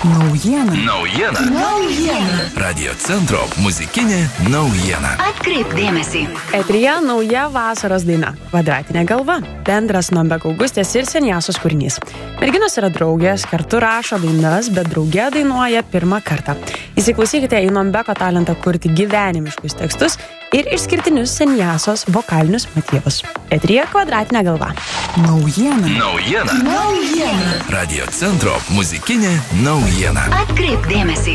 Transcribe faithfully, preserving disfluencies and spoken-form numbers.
Naujiena. Naujiena. Naujiena. Radio centro muzikinė naujiena. Atkreipk dėmesį. Eteryje nauja vasaros daina Kvadratinė galva. Bendras Nombeko Augustės ir Senjasos kūrinys. Merginos yra draugės, kartu rašo dainas, bet drauge dainuoja pirmą kartą. Įsiklausykite į Nombeko talentą kurti gyvenimiškus tekstus ir išskirtinius Senjasos vokalinius motyvus. Eteryje Kvadratinė galva. Naujiena. Naujiena. Naujiena. Radio centro muzikinė naujiena. Atkreipk dėmesį.